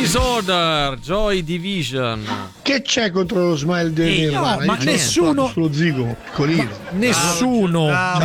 Disorder, Joy Division. Che c'è contro lo smile di Nirvana? no, ma nessuno sullo zigomo piccolino. Nessuno,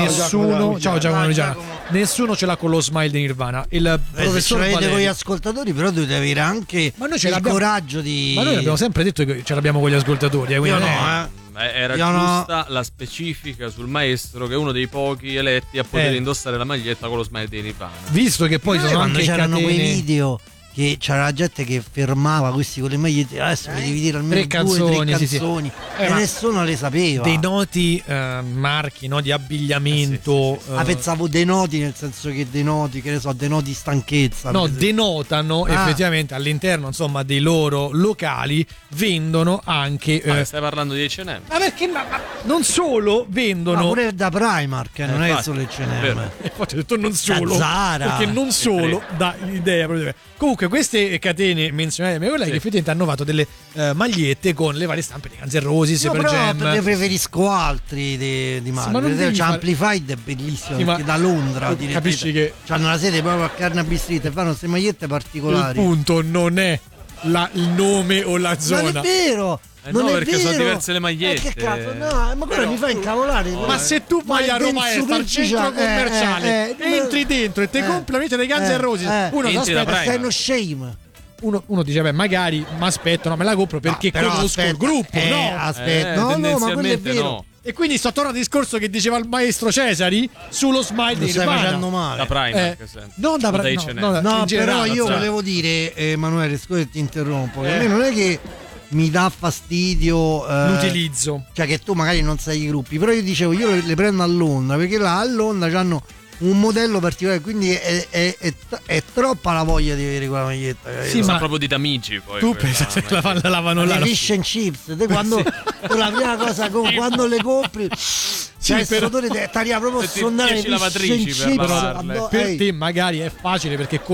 ciao Giacomo, Giacomo. nessuno ce l'ha con lo smile di Nirvana. Il Se ce professor l'avete Valeri, con gli ascoltatori, però dovete avere anche il coraggio di. Ma noi abbiamo sempre detto che ce l'abbiamo con gli ascoltatori. Io quindi no, Era giusta la specifica sul maestro, che è uno dei pochi eletti a poter indossare la maglietta con lo smile di Nirvana. Visto che poi sono quando anche c'erano catene, quei video che c'era la gente che fermava questi con le magliette, adesso mi devi dire almeno tre due, canzoni, tre sì. canzoni e ma nessuno le sapeva. dei noti marchi, no, di abbigliamento. Pensavo denoti, nel senso che denoti, che ne so, denoti stanchezza. No, denotano effettivamente all'interno, insomma, dei loro locali vendono anche. Stai parlando di H&M? Ma perché? Ma non solo vendono. Ma pure da Primark, non è che infatti, solo il H&M. Infatti ho detto non solo, Zara. perché non solo dà l'idea proprio. Comunque queste catene menzionate da me colleghi effettivamente hanno fatto delle magliette con le varie stampe di Guns N' Roses, No, per però Jam. ne preferisco altri di ma Mario. non Per esempio, devi c'è fare- Amplified, è bellissimo, Sì, ma perché da Londra tu capisci che hanno la sede proprio a Carnaby Street e fanno queste magliette il particolari. punto non è il nome o la zona. Non è vero! Non no, è perché vero. sono diverse le magliette. Che cazzo, no, ma quello mi fa incavolare. Ma se tu vai a Roma Est al centro commerciale, entri dentro e te compri la maglietta dei Guns N' Roses, uno si Entri da aspetta, sei uno shame. uno dice beh magari mi aspetto, no, me la compro perché Però conosco il gruppo, no? Aspetta, no, ma quello è tendenzialmente vero. no. E quindi sto tornando al discorso che diceva il maestro Cesari sullo smile Lo di stai Nirvana. facendo male. Da Primark, sempre. Non da O da Primark, H&M. no, No, in generale, però io sai. volevo dire, Emanuele, scusa che ti interrompo, che a me non è che mi dà fastidio l'utilizzo. cioè che tu magari non sai i gruppi, però io dicevo io le prendo a Londra, perché là a Londra hanno un modello particolare, quindi è troppa la voglia di avere quella maglietta. Sì, Sa ma proprio di Tamigi poi. tu quella, pensa se la lavano là. Le fish and chips, te quando tu la prima cosa quando le compri il però- sudore ti arriva proprio a Metti sondare le 10 fish and lavatrici per chips lavarle. addo- Per ehi. te magari è facile perché